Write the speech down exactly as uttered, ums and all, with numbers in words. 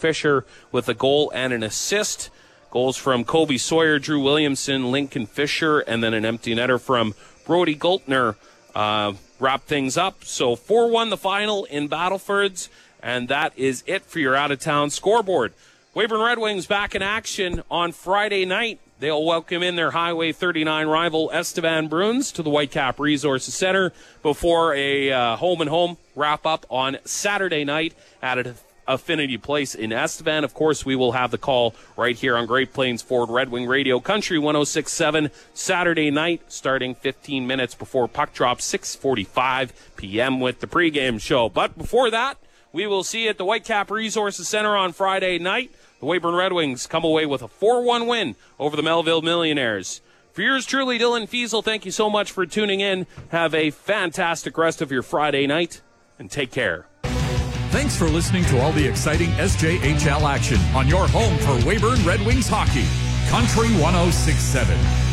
Fisher with a goal and an assist. Goals from Kobe Sawyer, Drew Williamson, Lincoln Fisher, and then an empty netter from Brody Gultner uh, wrap things up. So four one the final in Battlefords, and that is it for your out-of-town scoreboard. Weyburn Red Wings back in action on Friday night. They'll welcome in their Highway thirty-nine rival Estevan Bruins to the Whitecap Resources Center before a uh, home-and-home wrap-up on Saturday night at Affinity Place in Estevan. Of course, we will have the call right here on Great Plains Ford Red Wing Radio, Country one oh six point seven, Saturday night, starting fifteen minutes before puck drop, six forty-five p.m. with the pregame show. But before that, we will see you at the Whitecap Resources Center on Friday night. The Weyburn Red Wings come away with a four one win over the Melville Millionaires. For yours truly, Dylan Fiesel, thank you so much for tuning in. Have a fantastic rest of your Friday night, and take care. Thanks for listening to all the exciting S J H L action on your home for Weyburn Red Wings hockey. Country one oh six point seven.